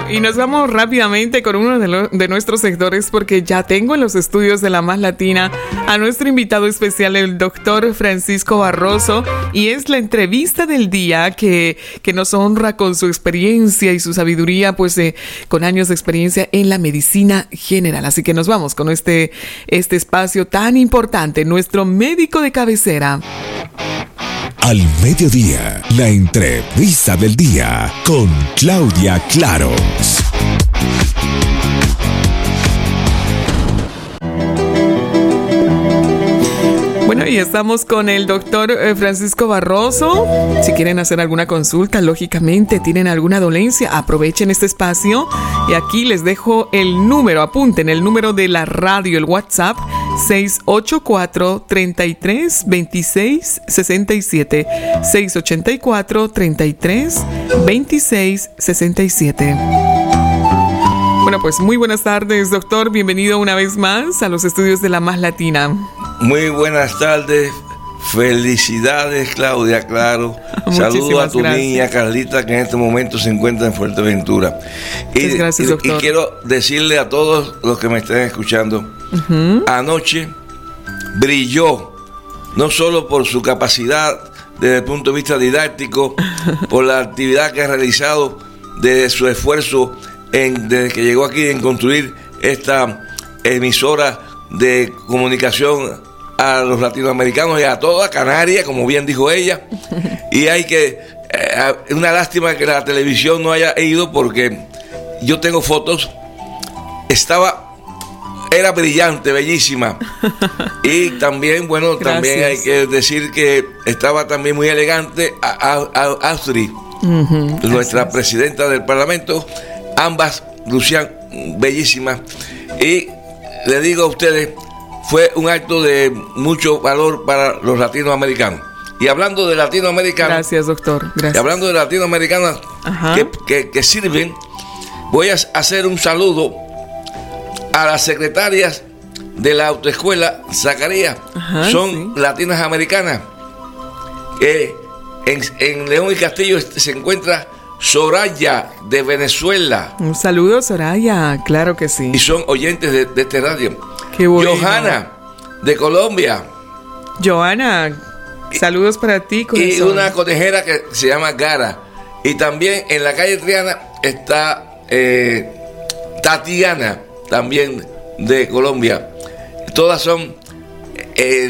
Y nos vamos rápidamente con uno de nuestros sectores porque ya tengo en los estudios de La Más Latina a nuestro invitado especial, el doctor Francisco Barroso, y es la entrevista del día que nos honra con su experiencia y su sabiduría, pues con años de experiencia en la medicina general. Así que nos vamos con este espacio tan importante, nuestro médico de cabecera. Al mediodía, la entrevista del día con Claudia Claros. Bueno, y estamos con el doctor Francisco Barroso. Si quieren hacer alguna consulta, lógicamente, tienen alguna dolencia, aprovechen este espacio. Y aquí les dejo el número, apunten el número de la radio, el WhatsApp, 684-33-26-67. 684-33-26-67. Bueno, pues muy buenas tardes, doctor. Bienvenido una vez más a los estudios de La Más Latina. Muy buenas tardes, felicidades Claudia Claro. Saludos a tu niña Carlita, que en este momento se encuentra en Fuerteventura. Muchas gracias, doctor. Y quiero decirle a todos los que me estén escuchando, anoche brilló, no solo por su capacidad desde el punto de vista didáctico, por la actividad que ha realizado, de su esfuerzo desde que llegó aquí en construir esta emisora de comunicación a los latinoamericanos y a toda Canarias, como bien dijo ella. Y hay que, una lástima que la televisión no haya ido, porque yo tengo fotos, era brillante, bellísima. Y también, bueno, gracias. También hay que decir que estaba también muy elegante Astrid, nuestra presidenta del Parlamento, ambas lucían bellísimas. Y le digo a ustedes, fue un acto de mucho valor para los latinoamericanos. Y hablando de latinoamericanos... Gracias, doctor. Gracias. Y hablando de latinoamericanos que sirven, voy a hacer un saludo a las secretarias de la autoescuela Zacarías. Son latinas americanas. En León y Castillo se encuentra Soraya, de Venezuela. Un saludo, Soraya, claro que sí. Y son oyentes de este radio. Qué bueno. Johanna, de Colombia. Johanna, saludos para ti, corazón. Y una conejera que se llama Gara. Y también en la calle Triana está Tatiana, también de Colombia. Todas son